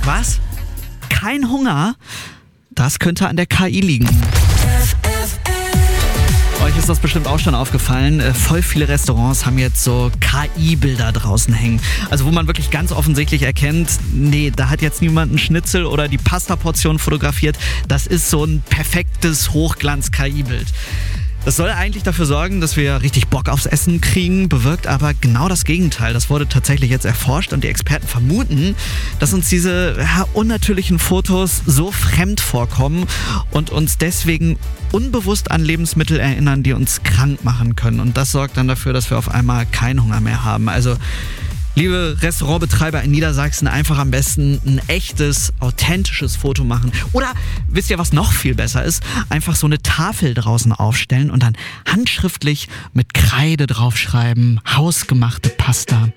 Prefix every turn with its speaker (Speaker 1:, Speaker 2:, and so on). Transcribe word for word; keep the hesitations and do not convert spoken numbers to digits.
Speaker 1: Was? Kein Hunger? Das könnte an der K I liegen. Euch ist das bestimmt auch schon aufgefallen. Voll viele Restaurants haben jetzt so K I-Bilder draußen hängen. Also wo man wirklich ganz offensichtlich erkennt, nee, da hat jetzt niemand einen Schnitzel oder die Pasta-Portion fotografiert. Das ist so ein perfektes Hochglanz-K I-Bild. Das soll eigentlich dafür sorgen, dass wir richtig Bock aufs Essen kriegen, bewirkt aber genau das Gegenteil. Das wurde tatsächlich jetzt erforscht und die Experten vermuten, dass uns diese ja, unnatürlichen Fotos so fremd vorkommen und uns deswegen unbewusst an Lebensmittel erinnern, die uns krank machen können. Und das sorgt dann dafür, dass wir auf einmal keinen Hunger mehr haben. Also liebe Restaurantbetreiber in Niedersachsen, einfach am besten ein echtes, authentisches Foto machen. Oder, wisst ihr, was noch viel besser ist? Einfach so eine Tafel draußen aufstellen und dann handschriftlich mit Kreide draufschreiben, hausgemachte Pasta.